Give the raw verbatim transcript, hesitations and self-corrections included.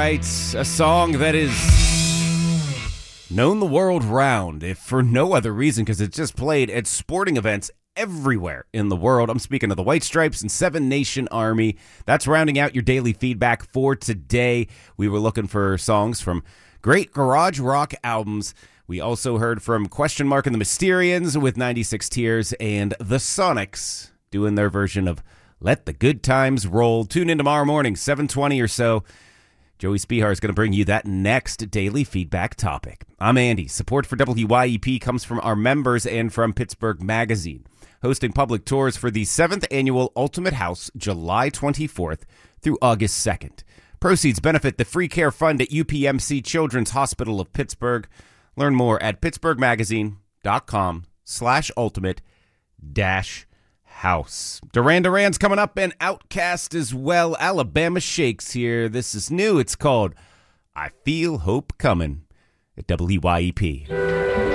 right. A song that is known the world round, if for no other reason, because it's just played at sporting events everywhere in the world. I'm speaking of the White Stripes and Seven Nation Army. That's rounding out your daily feedback for today. We were looking for songs from great garage rock albums. We also heard from Question Mark and the Mysterians with ninety-six Tears and the Sonics doing their version of Let the Good Times Roll. Tune in tomorrow morning, seven twenty or so. Joey Spihar is going to bring you that next daily feedback topic. I'm Andy. Support for W Y E P comes from our members and from Pittsburgh Magazine, hosting public tours for the seventh Annual Ultimate House, July twenty-fourth through August second. Proceeds benefit the Free Care Fund at U P M C Children's Hospital of Pittsburgh. Learn more at pittsburghmagazine.com slash ultimate dash house. Duran Duran's coming up and Outkast as well. Alabama Shakes here. This is new. It's called I Feel Hope Coming at W Y E P.